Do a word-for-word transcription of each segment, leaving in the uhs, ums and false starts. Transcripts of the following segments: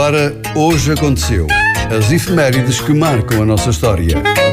agora, hoje aconteceu. As efemérides que marcam a nossa história.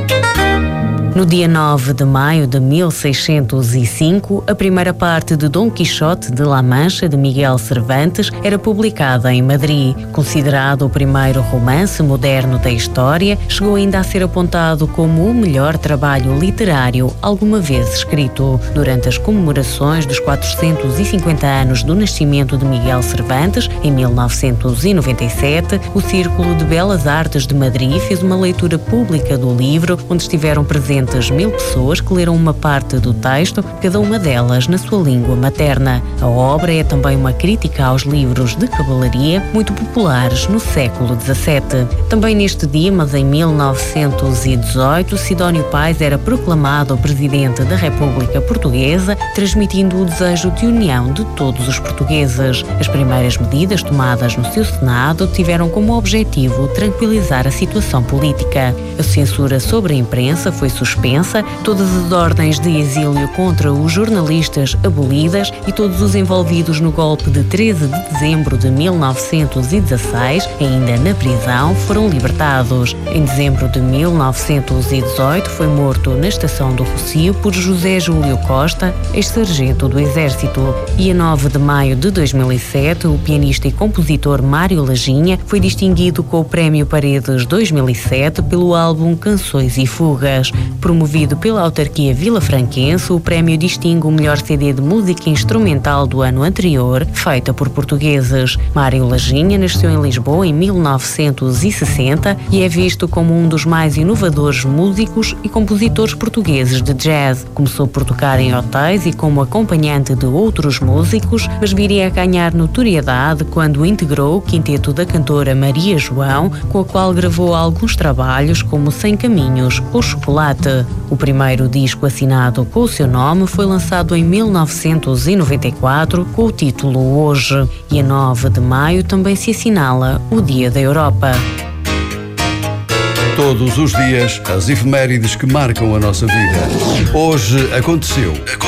No dia nove de maio de mil seiscentos e cinco, a primeira parte de Dom Quixote de La Mancha, de Miguel Cervantes, era publicada em Madrid. Considerado o primeiro romance moderno da história, chegou ainda a ser apontado como o melhor trabalho literário alguma vez escrito. Durante as comemorações dos quatrocentos e cinquenta anos do nascimento de Miguel Cervantes, em mil novecentos e noventa e sete, o Círculo de Belas Artes de Madrid fez uma leitura pública do livro, onde estiveram presentes mil pessoas que leram uma parte do texto, cada uma delas na sua língua materna. A obra é também uma crítica aos livros de cavalaria muito populares no século dezassete. Também neste dia, mas em mil novecentos e dezoito, Sidónio Pais era proclamado Presidente da República Portuguesa, transmitindo o desejo de união de todos os portugueses. As primeiras medidas tomadas no seu Senado tiveram como objetivo tranquilizar a situação política. A censura sobre a imprensa foi suspensa, todas as ordens de exílio contra os jornalistas abolidas e todos os envolvidos no golpe de treze de dezembro de mil novecentos e dezasseis, ainda na prisão, foram libertados. Em dezembro de mil novecentos e dezoito foi morto na estação do Rossio por José Júlio Costa, ex-sargento do Exército. E a nove de maio de dois mil e sete, o pianista e compositor Mário Laginha foi distinguido com o Prémio Paredes dois mil e sete pelo álbum Canções e Fugas. Promovido pela autarquia vilafranquense, o prémio distingue o melhor C D de música instrumental do ano anterior, feita por portugueses. Mário Laginha nasceu em Lisboa em mil novecentos e sessenta e é visto como um dos mais inovadores músicos e compositores portugueses de jazz. Começou por tocar em hotéis e como acompanhante de outros músicos, mas viria a ganhar notoriedade quando integrou o quinteto da cantora Maria João, com a qual gravou alguns trabalhos como Sem Caminhos ou Chocolate. O primeiro disco assinado com o seu nome foi lançado em mil novecentos e noventa e quatro com o título Hoje, e a nove de maio também se assinala o Dia da Europa. Todos os dias, as efemérides que marcam a nossa vida. Hoje aconteceu.